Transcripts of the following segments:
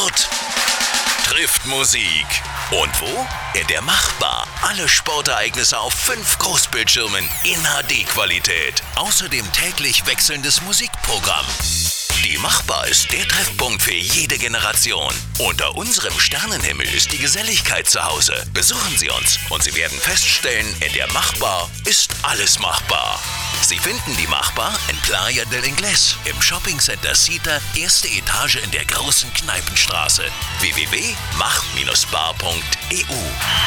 Sport trifft Musik. Und wo? In der Machbar. Alle Sportereignisse auf 5 Großbildschirmen in HD-Qualität. Außerdem täglich wechselndes Musikprogramm. Die Machbar ist der Treffpunkt für jede Generation. Unter unserem Sternenhimmel ist die Geselligkeit zu Hause. Besuchen Sie uns und Sie werden feststellen, in der Machbar ist alles machbar. Sie finden die Machbar in Playa del Inglés, im Shoppingcenter Cita, erste Etage in der großen Kneipenstraße. www.mach-bar.eu.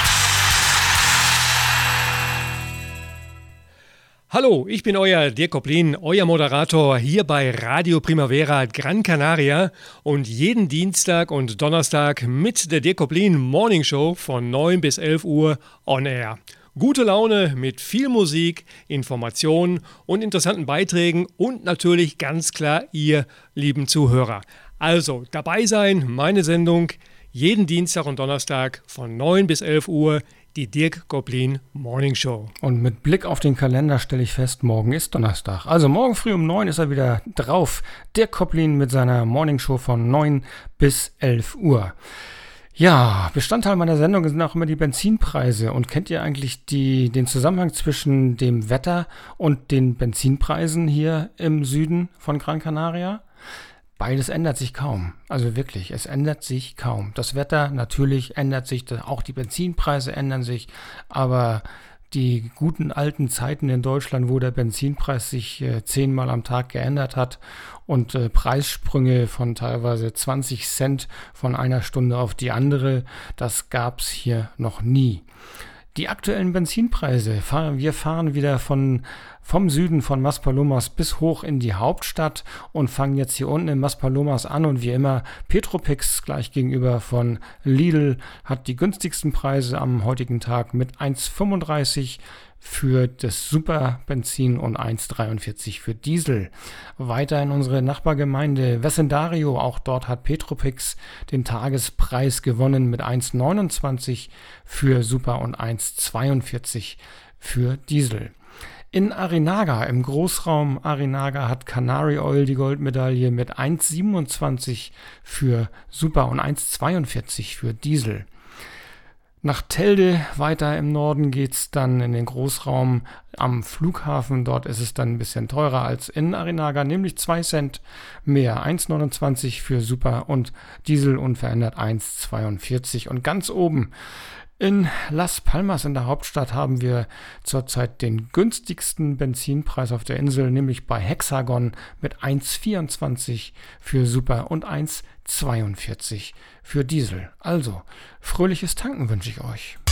Hallo, ich bin euer Dirk Koplin, euer Moderator hier bei Radio Primavera Gran Canaria und jeden Dienstag und Donnerstag mit der Dirk Koplin Morning Show von 9 bis 11 Uhr on air. Gute Laune mit viel Musik, Informationen und interessanten Beiträgen und natürlich ganz klar ihr lieben Zuhörer. Also dabei sein, meine Sendung jeden Dienstag und Donnerstag von 9 bis 11 Uhr. Die Dirk Koplin Morning Show. Und mit Blick auf den Kalender stelle ich fest, morgen ist Donnerstag. Also morgen früh um 9 ist er wieder drauf. Dirk Koplin mit seiner Morning Show von 9 bis 11 Uhr. Ja, Bestandteil meiner Sendung sind auch immer die Benzinpreise. Und kennt ihr eigentlich den Zusammenhang zwischen dem Wetter und den Benzinpreisen hier im Süden von Gran Canaria? Beides ändert sich kaum. Also wirklich, es ändert sich kaum. Das Wetter natürlich ändert sich, auch die Benzinpreise ändern sich, aber die guten alten Zeiten in Deutschland, wo der Benzinpreis sich 10-mal am Tag geändert hat und Preissprünge von teilweise 20 Cent von einer Stunde auf die andere, das gab's hier noch nie. Die aktuellen Benzinpreise, wir fahren wieder vom Süden von Maspalomas bis hoch in die Hauptstadt und fangen jetzt hier unten in Maspalomas an und wie immer Petropix gleich gegenüber von Lidl hat die günstigsten Preise am heutigen Tag mit 1,35 für das Superbenzin und 1,43 für Diesel. Weiter in unsere Nachbargemeinde Vecindario, auch dort hat Petropix den Tagespreis gewonnen mit 1,29 für Super und 1,42 für Diesel. In Arinaga, im Großraum Arinaga, hat Canary Oil die Goldmedaille mit 1,27 für Super und 1,42 für Diesel. Nach Telde weiter im Norden geht's dann in den Großraum am Flughafen. Dort ist es dann ein bisschen teurer als in Arinaga, nämlich 2 Cent mehr. 1,29 für Super und Diesel unverändert 1,42. Und ganz oben in Las Palmas in der Hauptstadt haben wir zurzeit den günstigsten Benzinpreis auf der Insel, nämlich bei Hexagon mit 1,24 für Super und 1,42 für Diesel. Also, fröhliches Tanken wünsche ich euch.